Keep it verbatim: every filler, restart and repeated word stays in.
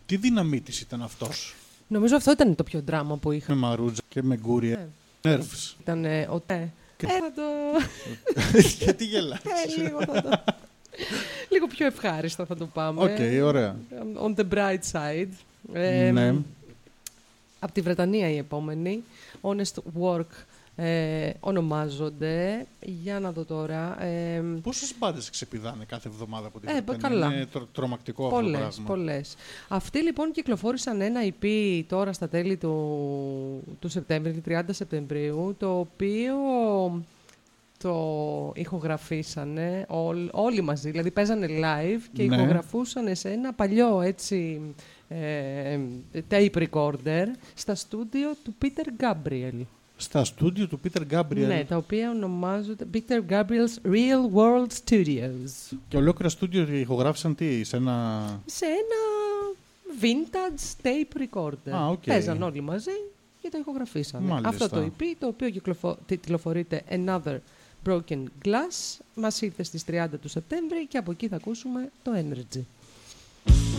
Τι δυναμίτης ήταν αυτός? Νομίζω αυτό ήταν το πιο δράμα που είχα. Με Μαρούτζα και με Γκούρια. Ε. Nerves. Ήταν ε, ο Τε. Και... Ε, το... Γιατί γελάς? Ε, λίγο, θα το... λίγο πιο ευχάριστα θα το πάμε. Οκ, okay, ωραία. On the bright side. Ε, ναι. Από τη Βρετανία η επόμενη. Honest Work ε, ονομάζονται. Για να δω τώρα. Ε, Πόσες μπάντες ξεπηδάνε κάθε εβδομάδα από τη ε, Βρετανία? καλά. Είναι τρο, τρομακτικό πολλές, αυτό το πράγμα. Πολλές. Αυτοί λοιπόν κυκλοφόρησαν ένα ι πι τώρα στα τέλη του, του Σεπτέμβρη, τριάντα Σεπτεμβρίου, το οποίο το ηχογραφήσανε όλ, όλοι μαζί, δηλαδή παίζανε live και ναι. ηχογραφούσαν σε ένα παλιό έτσι ε, tape recorder στα στούντιο του Peter Gabriel. Στα στούντιο του Peter Gabriel. Ναι, τα οποία ονομάζονται Peter Gabriel's Real World Studios. Και ολόκληρα στούντιο ηχογράφησαν τι, σε ένα... Σε ένα vintage tape recorder. Α, okay. Παίζαν όλοι μαζί και το ηχογραφήσαν. Αυτό το ι πι, το οποίο τιτλοφορείται Another Broken Glass, μας ήρθε στις τριάντα του Σεπτέμβρη και από εκεί θα ακούσουμε το Energy.